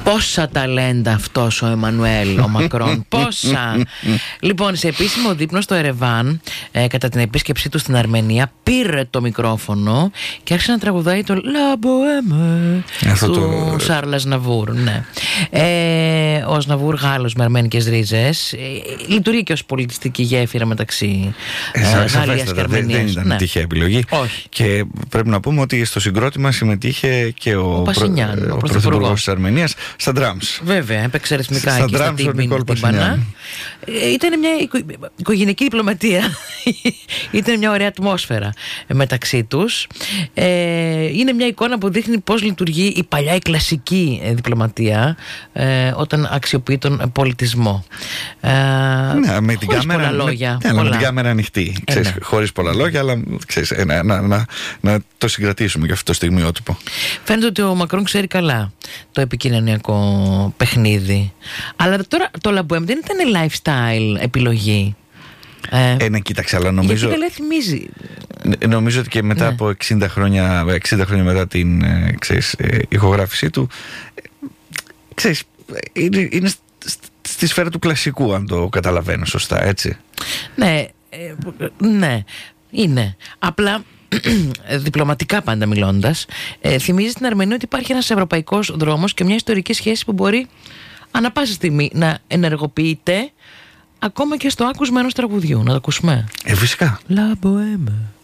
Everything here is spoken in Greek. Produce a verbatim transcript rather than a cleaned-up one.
Πόσα ταλέντα αυτός ο Εμμανουέλ ο Μακρόν, πόσα. Λοιπόν, σε επίσημο δείπνο στο Ερεβάν, ε, κατά την επίσκεψή του στην Αρμενία, πήρε το μικρόφωνο και άρχισε να τραγουδάει το La Bohème του το... Σάρλ Αζναβούρ, ναι. ε, Ο Αζναβούρ Γάλλος με αρμένικες ρίζες, ε, λειτουργεί και ως πολιτιστική γέφυρα μεταξύ ε, ε, Γαλλίας και Αρμενίας. Δεν ήταν ναι. τυχαία επιλογή. Όχι. Και πρέπει να πούμε ότι στο συγκρότημα συμμετείχε και ο, ο Πασινιάν, προ... ο, ο πρωθυπουργός της Αρμενίας, στα drums. Βέβαια, έπαιξε ρυθμικά στα εκεί στα τύμπανα. Ήταν μια οικο... οικογενειακή διπλωματία. Ήταν μια ωραία ατμόσφαιρα μεταξύ τους. ε, Είναι μια εικόνα που δείχνει πώς λειτουργεί η παλιά, η κλασική διπλωματία, ε, όταν αξιοποιεί τον πολιτισμό. ε, ναι, με την χωρίς κάμερα, πολλά λόγια, με, πολλά. με την κάμερα ανοιχτή, ε, ξέρεις, ναι. Χωρίς πολλά λόγια, αλλά ξέρεις, ε, να, να, να, να το συγκρατήσουμε για αυτό το στιγμιότυπο. Φαίνεται ότι ο Μακρόν ξέρει καλά το επικοινωνιακό παιχνίδι. Αλλά τώρα το Λαμπουέμ δεν ήταν lifestyle επιλογή. Ε, ε, ναι, κοίταξε, αλλά νομίζω. Γιατί καλά θυμίζει. Νομίζω ότι και μετά ναι. από εξήντα χρόνια, εξήντα χρόνια μετά την ε, ξέρεις, ε, ηχογράφησή του, ε, ξέρεις, είναι, είναι στη σφαίρα του κλασικού, αν το καταλαβαίνω σωστά, έτσι. Ναι, ε, ναι, είναι. Απλά διπλωματικά πάντα μιλώντας, ε, θυμίζει στην Αρμενία ότι υπάρχει ένας ευρωπαϊκός δρόμος και μια ιστορική σχέση που μπορεί ανά πάσα στιγμή να ενεργοποιείται ακόμα και στο άκουσμα ενός τραγουδιού. Να το ακούσουμε. Ε, φυσικά. La Bohème.